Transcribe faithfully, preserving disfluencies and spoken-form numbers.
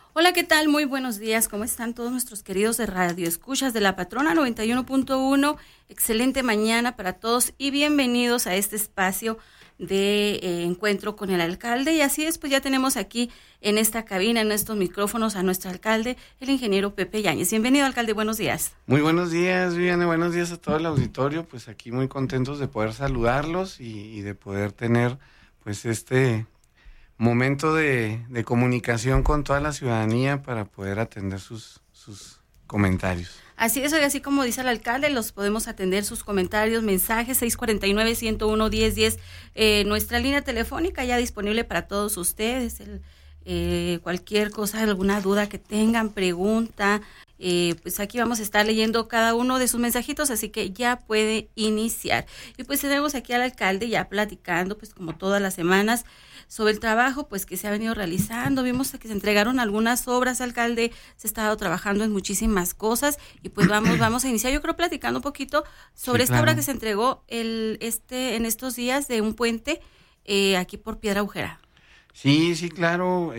Hola, ¿qué tal? Muy buenos días. ¿Cómo están todos nuestros queridos de Radio Escuchas de La Patrona noventa y uno punto uno? Excelente mañana para todos y bienvenidos a este espacio de eh, encuentro con el alcalde. Y así es, pues ya tenemos aquí en esta cabina, en estos micrófonos, a nuestro alcalde, el ingeniero Pepe Yáñez. Bienvenido, alcalde, buenos días. Muy buenos días, Viviane, buenos días a todo el auditorio. Pues aquí muy contentos de poder saludarlos y, y de poder tener pues este momento de, de comunicación con toda la ciudadanía para poder atender sus, sus comentarios. Así es, hoy así como dice el alcalde, los podemos atender sus comentarios, mensajes, seis cuatro nueve, uno cero uno, diez diez, eh, nuestra línea telefónica ya disponible para todos ustedes, el, eh, cualquier cosa, alguna duda que tengan, pregunta, eh, pues aquí vamos a estar leyendo cada uno de sus mensajitos, así que ya puede iniciar. Y pues tenemos aquí al alcalde ya platicando, pues como todas las semanas, sobre el trabajo pues que se ha venido realizando. Vimos que se entregaron algunas obras, alcalde, se ha estado trabajando en muchísimas cosas y pues vamos vamos a iniciar, yo creo, platicando un poquito sobre sí, esta claro. obra que se entregó el este en estos días de un puente eh, aquí por Piedra Agujera. Sí, sí, claro.